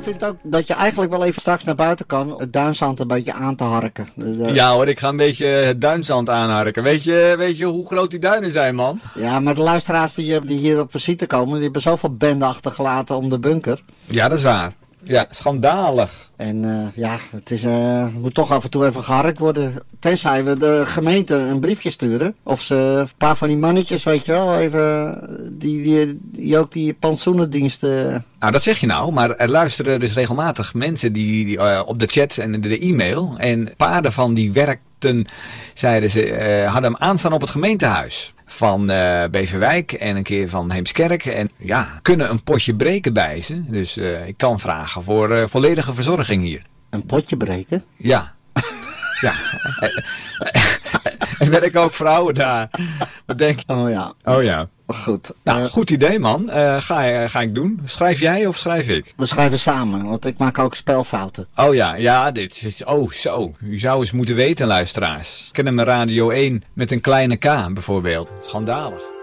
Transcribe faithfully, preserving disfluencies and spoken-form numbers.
vind ook dat je eigenlijk wel even straks naar buiten kan. Het duinzand een beetje aan te harken. De... Ja hoor, ik ga een beetje het duinzand aanharken. Weet je, weet je hoe groot die duinen zijn, man? Ja, maar de luisteraars die, die hier op visite komen, die hebben zoveel bende achtergelaten om de bunker. Ja, dat is waar. Ja, schandalig. En uh, ja, het is, uh, moet toch af en toe even geharkt worden. Tenzij we de gemeente een briefje sturen. Of ze een paar van die mannetjes, weet je wel, even die, die, die ook die plantsoenendiensten... Nou, dat zeg je nou, maar er luisteren dus regelmatig mensen die, die uh, op de chat en de, de e-mail. En een paar daarvan die werkten, zeiden ze, uh, hadden hem aanstaan op het gemeentehuis. Van uh, Beverwijk en een keer van Heemskerk. En ja, kunnen een potje breken bij ze. Dus uh, ik kan vragen voor uh, volledige verzorging hier. Een potje breken? Ja. Ja. Er werken ook vrouwen daar. Wat denk je? Oh ja. Oh ja. Goed. Nou, uh, goed idee man. Uh, ga, ga ik doen. Schrijf jij of schrijf ik? We schrijven samen, want ik maak ook spelfouten. Oh ja, ja, dit is... Oh, zo. U zou eens moeten weten, luisteraars. Kennen me Radio één met een kleine K bijvoorbeeld. Schandalig.